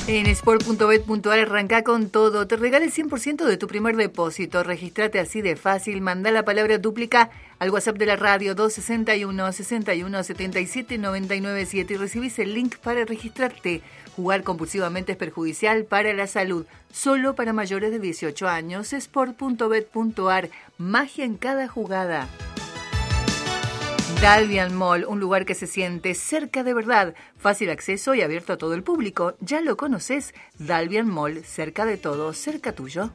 En sport.bet.ar arranca con todo. Te regala el 100% de tu primer depósito. Regístrate así de fácil. Manda la palabra dúplica al WhatsApp de la radio 261 61 77 99 7 y recibís el link para registrarte. Jugar compulsivamente es perjudicial para la salud. Solo para mayores de 18 años. Sport.bet.ar. Magia en cada jugada. Dalvian Mall, un lugar que se siente cerca de verdad, fácil acceso y abierto a todo el público. Ya lo conoces, Dalvian Mall, cerca de todo, cerca tuyo.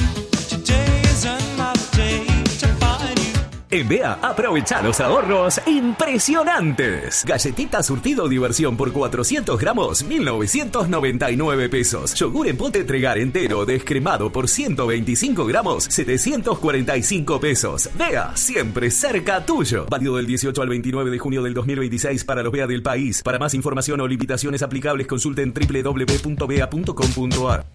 En BEA, aprovecha los ahorros impresionantes. Galletita surtido diversión por 400 gramos, 1.999 pesos. Yogur en pote Tregar entero descremado por 125 gramos, 745 pesos. BEA, siempre cerca tuyo. Válido del 18 al 29 de junio del 2026 para los BEA del país. Para más información o limitaciones aplicables, consulten www.bea.com.ar.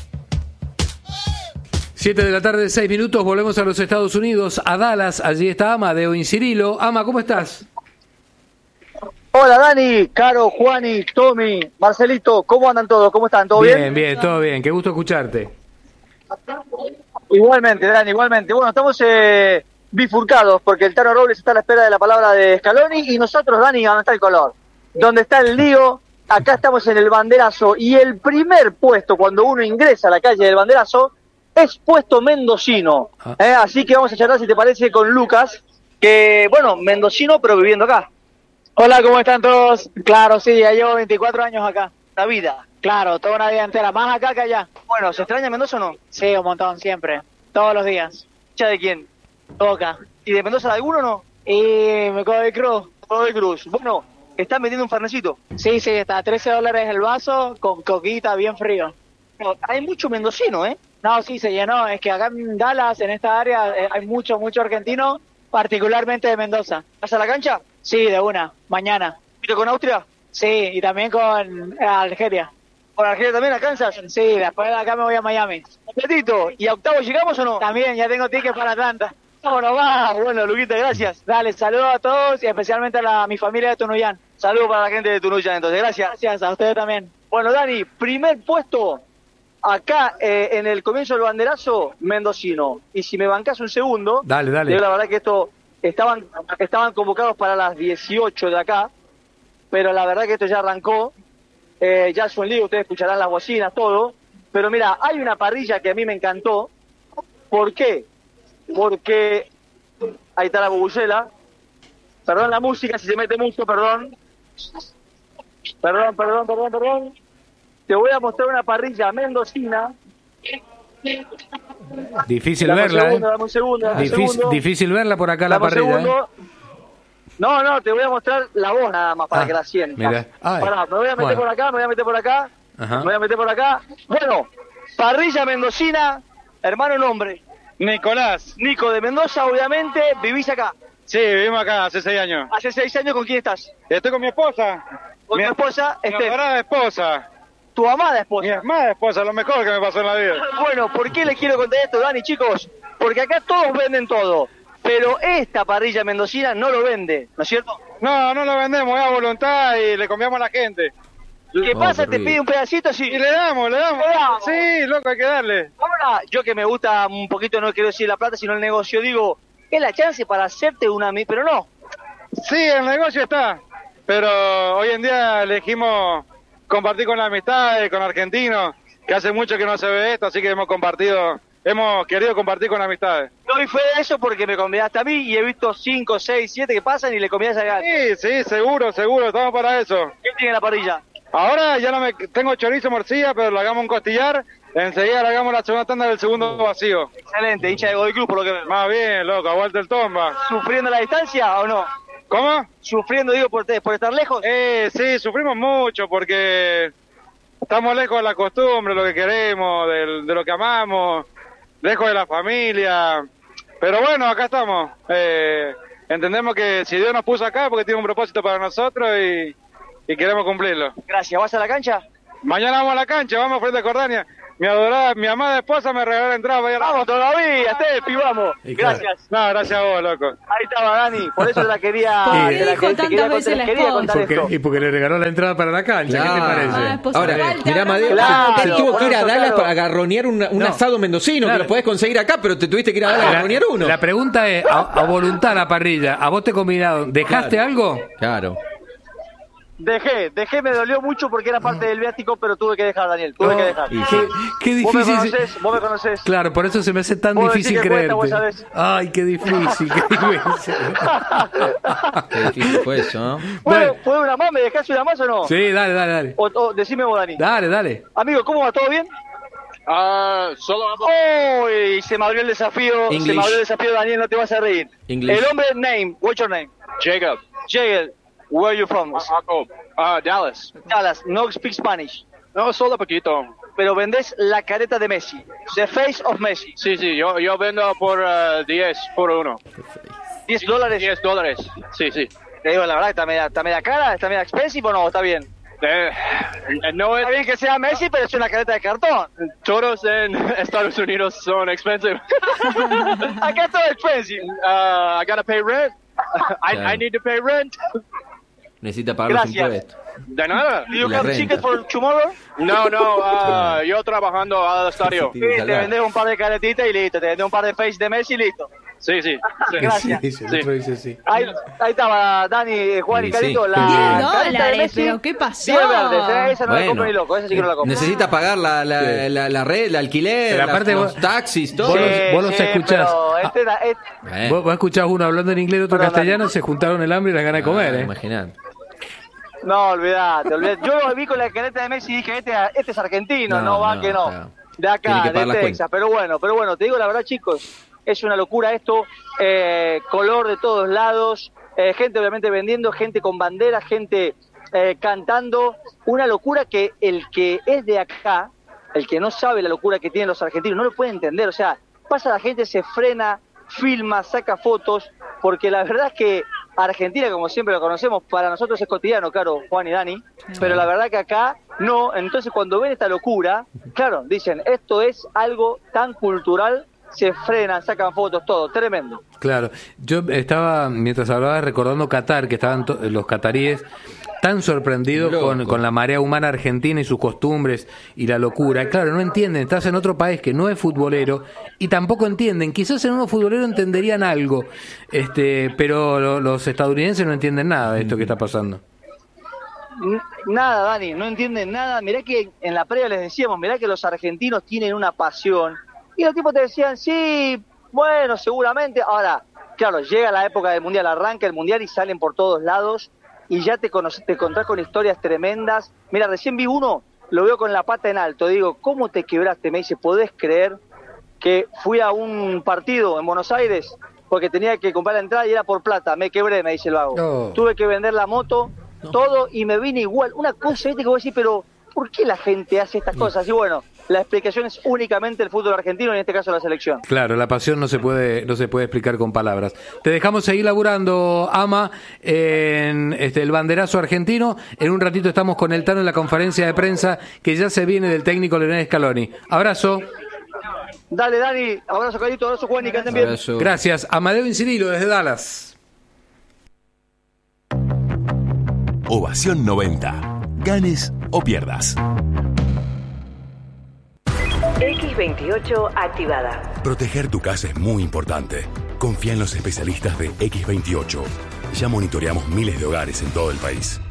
7 de la tarde, 6 minutos, volvemos a los Estados Unidos, a Dallas, allí está Amadeo Incirilo. Ama, ¿cómo estás? Hola Dani, Caro, Juani, Tommy, Marcelito, ¿cómo andan todos? ¿Cómo están? ¿Todo bien? Bien, todo bien, qué gusto escucharte. Igualmente, Dani, igualmente. Bueno, estamos bifurcados porque el Tano Robles está a la espera de la palabra de Scaloni y nosotros, Dani, ¿dónde está el color? ¿Dónde está el lío? Acá estamos en el banderazo y el primer puesto cuando uno ingresa a la calle del banderazo es puesto mendocino, así que vamos a charlar, si te parece, con Lucas, que, bueno, mendocino, pero viviendo acá. Hola, ¿cómo están todos? Claro, sí, ya llevo 24 años acá. La vida. Claro, toda una vida entera, más acá que allá. Bueno, ¿se extraña Mendoza o no? Sí, un montón, siempre, todos los días. ¿Ya de quién? Boca. ¿Y de Mendoza de alguno o no? Y me cojo de Cruz. Todo de Cruz. Bueno, ¿están metiendo un farnecito? Sí, está a $13 el vaso, con coquita bien frío. No, hay mucho mendocino, ¿eh? No, sí, se llenó. Es que acá en Dallas, en esta área, hay mucho argentino, particularmente de Mendoza. ¿Vas a la cancha? Sí, de una, mañana. ¿Y con Austria? Sí, y también con Algeria. ¿Con Argelia también a Kansas? Sí, después de acá me voy a Miami. Completito. ¿Y a octavo llegamos o no? También, ya tengo tickets para Atlanta. Vámonos más. Bueno, Luquita, gracias. Dale, saludos a todos y especialmente a mi familia de Tunuyán. Saludos para la gente de Tunuyán, entonces. Gracias. Gracias, a ustedes también. Bueno, Dani, primer puesto acá en el comienzo del banderazo, mendocino. Y si me bancás un segundo, dale. Digo, la verdad que esto estaban convocados para las 18 de acá, pero la verdad que esto ya arrancó. Ya es un lío, ustedes escucharán las bocinas, todo. Pero mira, hay una parrilla que a mí me encantó. ¿Por qué? Porque ahí está la bubucela. Perdón la música, si se mete mucho, perdón. Perdón. Te voy a mostrar una parrilla mendocina. Difícil verla, Dame un segundo. Difícil verla por acá la parrilla. No, te voy a mostrar la voz nada más para que la sientas. Mira. Pará, me voy a meter por acá, me voy a meter por acá. Bueno, parrilla mendocina, hermano nombre. Nicolás. Nico de Mendoza, obviamente, vivís acá. Sí, vivimos acá hace 6 años. ¿Hace 6 años con quién estás? Estoy con mi esposa. Con tu esposa, Mi adorada esposa. Tu amada esposa. Mi amada esposa, lo mejor que me pasó en la vida. Bueno, ¿por qué les quiero contar esto, Dani, chicos? Porque acá todos venden todo, pero esta parrilla mendocina no lo vende, ¿no es cierto? No lo vendemos, es a voluntad y le conviamos a la gente. ¿Qué pasa? Te pide un pedacito así. Y le damos. Sí, loco, hay que darle. Ahora, yo que me gusta un poquito, no quiero decir la plata, sino el negocio, digo, es la chance para hacerte una... Pero no. Sí, el negocio está, pero hoy en día elegimos compartir con la amistad, con argentinos, que hace mucho que no se ve esto, así que hemos querido compartir con amistades. Hoy fue de eso porque me convidaste a mí y he visto 5, 6, 7 que pasan y le convidas a alguien. Sí, seguro, estamos para eso. ¿Qué tiene la parrilla? Ahora ya tengo chorizo morcilla, pero le hagamos un costillar, enseguida le hagamos la segunda tanda del segundo vacío. Excelente, hincha de Godoy Cruz por lo que veo. Más bien, loco, aguanta el tomba. ¿Sufriendo la distancia o no? ¿Cómo? ¿Sufriendo, digo, por estar lejos? Sí, sufrimos mucho porque estamos lejos de la costumbre, lo que queremos, de lo que amamos, lejos de la familia. Pero bueno, acá estamos. Entendemos que si Dios nos puso acá, porque tiene un propósito para nosotros y queremos cumplirlo. Gracias. ¿Vas a la cancha? Mañana vamos a la cancha, vamos frente a Jordania. mi amada esposa me regaló la entrada para ir a la... Vamos todavía, Steffi, vamos. Gracias. No, gracias a vos, loco. Ahí estaba Dani, por eso te la quería... ¿Por qué te la dijo te tantas quería veces la contar esposa? esto. Y porque le regaló la entrada para la cancha, ¿qué te parece? Ahora, mirá, Amadeo, Claro, se tuvo que ir a por eso, Dallas claro. para agarronear un asado mendocino, Claro. que lo podés conseguir acá, pero te tuviste que ir a Dallas a agarronear uno. La pregunta es, a voluntad la parrilla, ¿a vos te combinaron? ¿Dejaste algo? Claro. Dejé, me dolió mucho porque era parte del viático, pero tuve que dejar, Daniel, tuve que dejar. Qué Vos me difícil. vos me conocés. Claro, por eso se me hace tan Vos difícil decís que cuesta, creerte. vos sabés. Ay, qué difícil, qué difícil. Qué difícil fue eso, ¿no? Bueno. ¿Puedo una más? ¿Me dejás una más o no? Sí, dale. O decime vos, Dani. Dale. Amigo, ¿cómo va? ¿Todo bien? Solo ¡Uy! Se me abrió el desafío. English. Se me abrió el desafío, Daniel, no te vas a reír. English. El hombre, name. What's your name? Jacob. Jacob. Where are you from? Jacob. Dallas. Dallas. No speak Spanish. No, solo poquito. Pero vendés la careta de Messi. The face of Messi. Sí, yo vendo por 10 por uno. $10. $10. Sí. Te digo la verdad, está media cara, está media expensive o no, está bien. No Está bien que sea Messi, pero es una careta de cartón. todos en Estados Unidos son expensive. Acá es todo expensive. I gotta pay rent. I need to pay rent. Necesita pagar los Gracias. impuestos. De nada. Do you La have renta. ticket for tomorrow? No, yo trabajando al estadio. Sí, te vendés un par de caretitas y listo. Te vendés un par de face de Messi y listo. Sí. Gracias. El otro dice sí. Ahí estaba Dani, Juan y Sí, Carito. sí. La careta de $10, Messi. pero ¿qué pasó? 10 verdes, esa no la Bueno. compro ni loco, esa sí que no la compro. Necesita pagar la red, el alquiler, Pero aparte los vos- taxis, todo. vos los escuchás. Pero este era, Vos escuchás uno hablando en inglés y otro en Perdón, castellano, se juntaron el hambre y las ganas de comer, ¿eh? Imaginate. no, olvidate. Yo lo vi con la careta de Messi y dije, este es argentino, no va que no. claro. De Tiene acá, que pagar de las Texas. Pero bueno, te digo la verdad, chicos, es una locura esto. Color de todos lados, gente obviamente vendiendo, gente con bandera, gente cantando. Una locura que el que es de acá, el que no sabe la locura que tienen los argentinos, no lo puede entender. O sea, pasa la gente, se frena, filma, saca fotos, porque la verdad es que Argentina, como siempre lo conocemos, para nosotros es cotidiano, claro, Juan y Dani, pero la verdad que acá no. Entonces cuando ven esta locura, claro, dicen, esto es algo tan cultural, se frenan, sacan fotos, todo, tremendo. Claro, yo estaba, mientras hablaba, recordando Qatar, que estaban los cataríes tan sorprendidos Loco. con la marea humana argentina y sus costumbres y la locura. Claro, no entienden, estás en otro país que no es futbolero y tampoco entienden. Quizás en uno futbolero entenderían algo, pero los estadounidenses no entienden nada de esto que está pasando. Nada, Dani, no entienden nada. Mirá que en la previa les decíamos, mirá que los argentinos tienen una pasión. Y los tipos te decían, sí, bueno, seguramente. Ahora, claro, llega la época del Mundial, arranca el Mundial y salen por todos lados y ya te encontrás con historias tremendas. Mira, recién vi uno, lo veo con la pata en alto, digo, ¿cómo te quebraste? Me dice, ¿podés creer que fui a un partido en Buenos Aires porque tenía que comprar la entrada y era por plata? Me quebré, me dice el vago. No. Tuve que vender la moto, todo, y me vine igual. Una cosa, ¿viste? Que vos decís, pero ¿por qué la gente hace estas cosas? Y bueno, la explicación es únicamente el fútbol argentino, en este caso la selección. Claro, la pasión no se puede explicar con palabras. Te dejamos seguir laburando, Ama, en el banderazo argentino. En un ratito estamos con el Tano en la conferencia de prensa que ya se viene del técnico Lionel Scaloni. Abrazo. Dale, Dani, abrazo, Carito, abrazo, Juan, y que anden bien. Abrazo. Gracias. Amadeo Incirilo desde Dallas. Ovación 90. Ganes o pierdas. X28 activada. Proteger tu casa es muy importante. Confía en los especialistas de X28. Ya monitoreamos miles de hogares en todo el país.